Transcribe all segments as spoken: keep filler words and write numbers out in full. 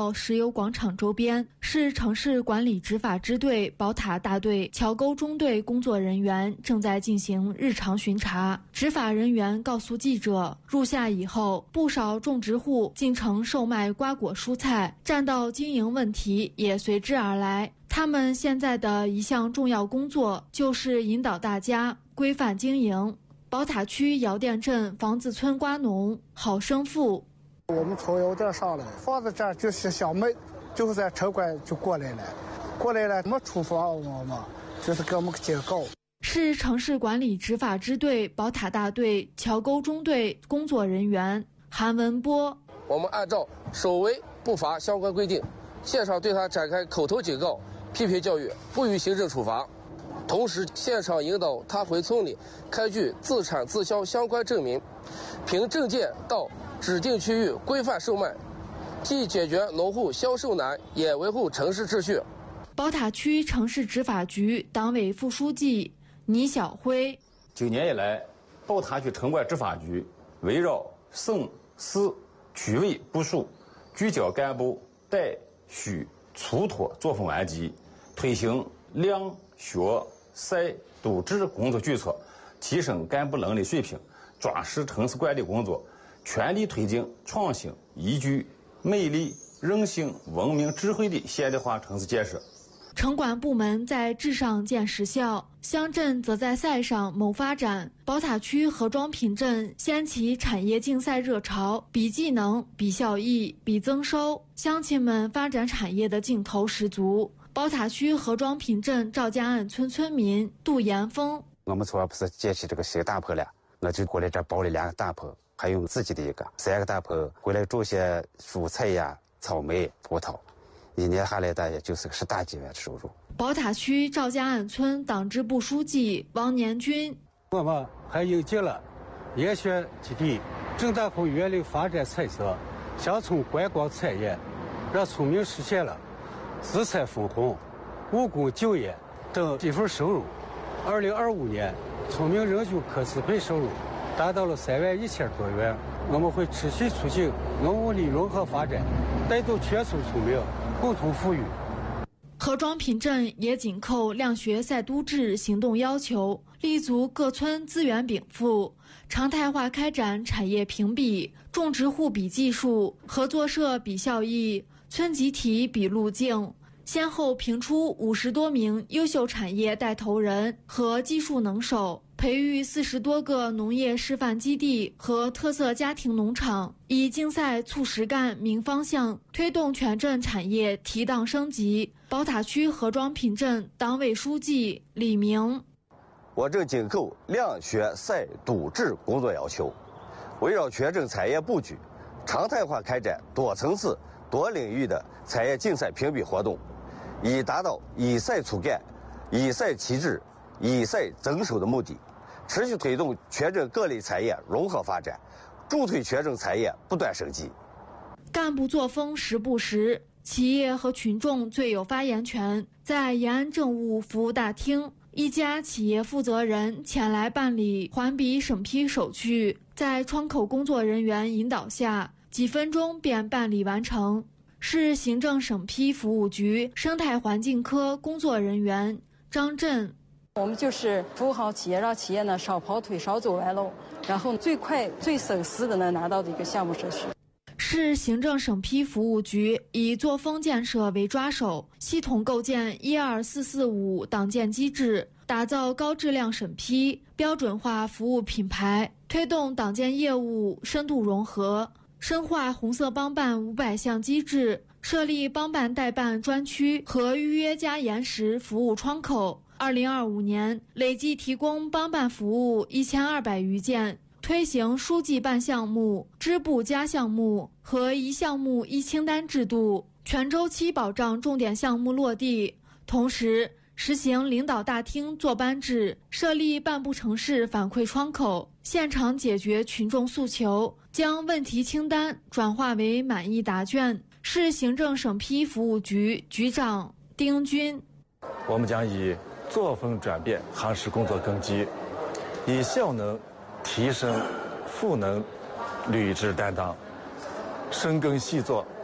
道石油广场周边，市城市管理执法支队宝塔大队桥沟中队工作人员正在进行日常巡查。执法人员告诉记者，入夏以后，不少种植户进城售卖瓜果蔬菜，占道经营问题也随之而来。他们现在的一项重要工作就是引导大家规范经营。宝塔区窑店镇房子村瓜农郝生富， 我们从窑店上来，房子这儿就是小妹，就是在城管就过来了，过来了，没处罚我们，就是给我们个警告。 市城市管理执法支队宝塔大队桥沟中队工作人员韩文波， 我们按照守违不罚相关规定，现场对他展开口头警告、批评教育，不予行政处罚。同时，现场引导他回村里开具自产自销相关证明，凭证件到指定区域规范售卖，既解决农户销售难，也维护城市秩序。 宝塔区城市执法局党委副书记倪晓辉， 九年以来，宝塔区城管执法局围绕省市区委部署，聚焦干部怠虚粗脱作风顽疾，推行量学赛督治工作举措，提升干部能力水平，抓实城市管理工作，全力推进创新、宜居、美丽、韧性、文明、智慧的现代化城市建设。 城管部门在治上见实效，乡镇则在赛上谋发展。宝塔区何庄坪镇掀起产业竞赛热潮，比技能、比效益、比增收，乡亲们发展产业的劲头十足。宝塔区何庄坪镇赵家岸村村民杜延峰， 我们昨儿不是建起这个新大坡了，我就过来这包了两个大坡，还有自己的一个三个大坡，回来种些蔬菜呀、草莓、葡萄，一年下来大约就是个十大几万的收入。 宝塔区赵家岸村党支部书记王年军， 我们还引进了研学基地，正大坡园林发展彩色，乡村观光产业，让村民实现了资产分红、务工就业等几份收入。二零二五年，村民人均可支配收入达到了三万一千多元。我们会持续促进农务里融合发展，带动全村村民共同富裕。 何庄坪镇也紧扣量学赛督治行动要求，立足各村资源禀赋，常态化开展产业评比、种植户比技术、合作社比效益、村集体比路径，先后评出五十多名优秀产业带头人和技术能手，培育四十多个农业示范基地和特色家庭农场，以竞赛促实干明方向，推动全镇产业提档升级。宝塔区何庄坪镇党委书记李明， 我正紧扣量学赛督治工作要求，围绕全镇产业布局，常态化开展多层次、多领域的产业竞赛评比活动，以达到以赛促干、以赛齐治、以赛增收的目的，持续推动全镇各类产业融合发展，助推全镇产业不断升级。 干部作风实不实，企业和群众最有发言权。在延安政务服务大厅，一家企业负责人前来办理环比审批手续，在窗口工作人员引导下，几分钟便办理完成。市行政审批服务局生态环境科工作人员张震， 我们就是服务好企业，让企业呢少跑腿、少走弯路，然后最快、最省事的呢拿到的一个项目手续。 市行政审批服务局以作风建设为抓手，系统构建一二四四五党建机制，打造高质量审批、标准化服务品牌，推动党建业务深度融合，深化红色帮办五百项机制，设立帮办代办专区和预约加延时服务窗口。二零二五年累计提供帮办服务一千二百余件，推行书记办项目、支部加项目和一项目一清单制度，全周期保障重点项目落地。同时，实行领导大厅坐班制，设立办不成事反馈窗口，现场解决群众诉求，将问题清单转化为满意答卷。市行政审批服务局局长丁军， 我们将以作风转变夯实工作根基，以效能提升赋能履职担当，深耕细作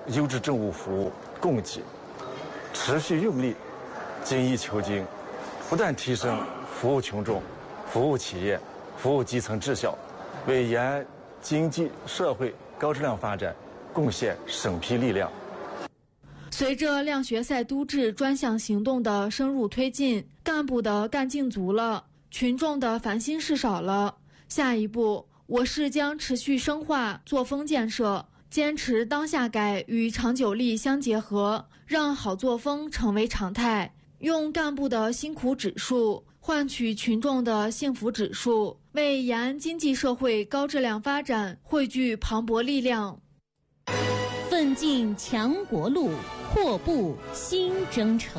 优质政务服务供给，持续用力，精益求精，不断提升服务群众、服务企业、服务基层质效，为延安经济社会高质量发展贡献审批力量。 随着亮学赛都治专项行动的深入推进，干部的干劲足了，群众的烦心事少了。下一步，我市将持续深化作风建设，坚持当下改与长久力相结合，让好作风成为常态，用干部的辛苦指数换取群众的幸福指数，为延安经济社会高质量发展汇聚磅礴力量。 奋进强国路，阔步新征程。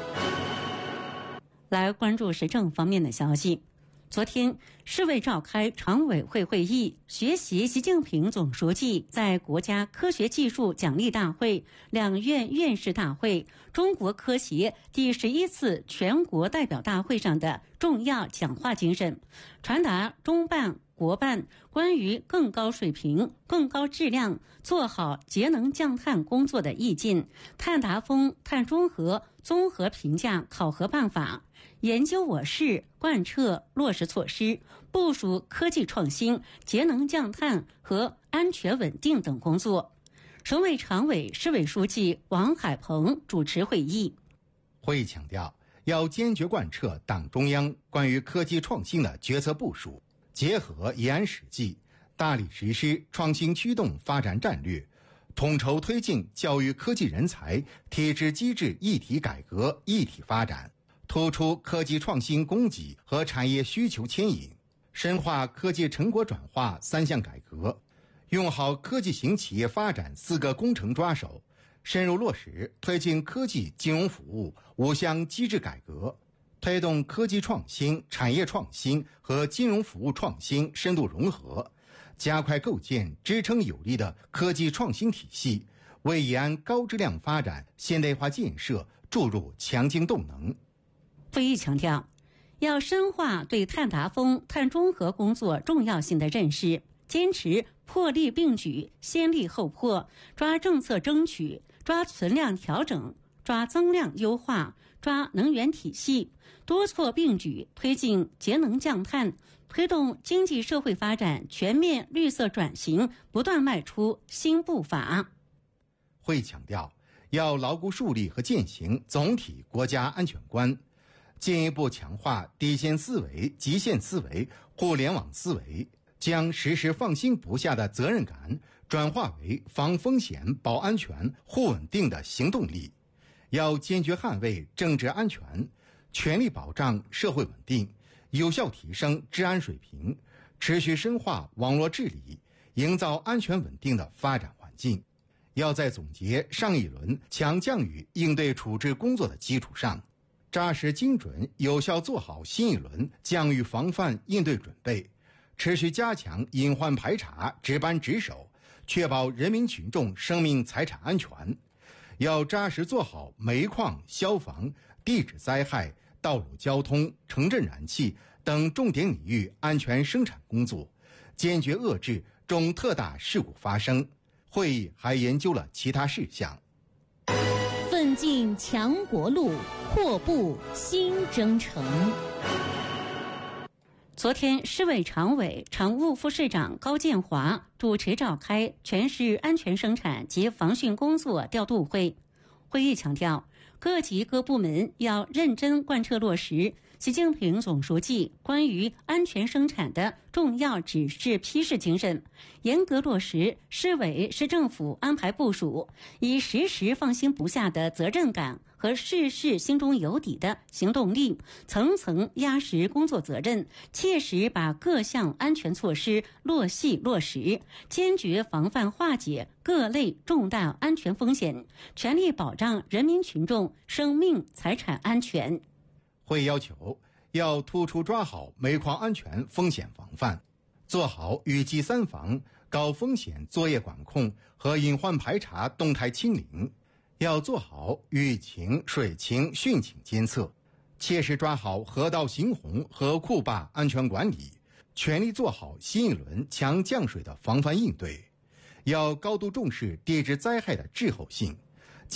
来关注时政方面的消息。昨天，市委召开常委会会议，学习习近平总书记在国家科学技术奖励大会、两院院士大会、中国科协第十一次全国代表大会上的重要讲话精神，传达中办、国办关于更高水平、更高质量做好节能降碳工作的意见，碳达峰、碳中和综合评价考核办法，研究我市贯彻落实措施，部署科技创新、节能降碳和安全稳定等工作。省委常委、市委书记王海鹏主持会议。 会议强调，要坚决贯彻党中央关于科技创新的决策部署，结合延安实际，大力实施创新驱动发展战略，统筹推进教育科技人才、体制机制一体改革、一体发展，突出科技创新供给和产业需求牵引，深化科技成果转化三项改革，用好科技型企业发展四个工程抓手，深入落实推进科技金融服务五项机制改革，推动科技创新、产业创新和金融服务创新深度融合，加快构建支撑有力的科技创新体系，为延安高质量发展现代化建设注入强劲动能。 会议强调，要深化对碳达峰、碳中和工作重要性的认识，坚持破例并举、先立后破，抓政策争取，抓存量调整，抓增量优化，抓能源体系，多措并举，推进节能降碳，推动经济社会发展全面绿色转型不断迈出新步伐。 会议强调，要牢固树立和践行总体国家安全观，进一步强化底线思维、极限思维、互联网思维，将时时放心不下的责任感转化为防风险、保安全、护稳定的行动力。要坚决捍卫政治安全，全力保障社会稳定，有效提升治安水平，持续深化网络治理，营造安全稳定的发展环境。要在总结上一轮强降雨应对处置工作的基础上，扎实精准有效做好新一轮降雨防范应对准备，持续加强隐患排查、值班值守，确保人民群众生命财产安全。要扎实做好煤矿、消防、地质灾害、道路交通、城镇燃气等重点领域安全生产工作，坚决遏制重特大事故发生。会议还研究了其他事项。 奋进强国路，阔步新征程。昨天，市委常委、常务副市长高建华主持召开全市安全生产及防汛工作调度会。会议强调，各级各部门要认真贯彻落实习近平总书记关于安全生产的重要指示批示精神，严格落实市委市政府安排部署，以时时放心不下的责任感和事事心中有底的行动力，层层压实工作责任，切实把各项安全措施落细落实，坚决防范化解各类重大安全风险，全力保障人民群众生命财产安全。 会议要求，要突出抓好煤矿安全风险防范，做好雨季三防、高风险作业管控和隐患排查动态清零，要做好雨情、水情、汛情监测，切实抓好河道行洪和库坝安全管理，全力做好新一轮强降水的防范应对。 要高度重视地质灾害的滞后性。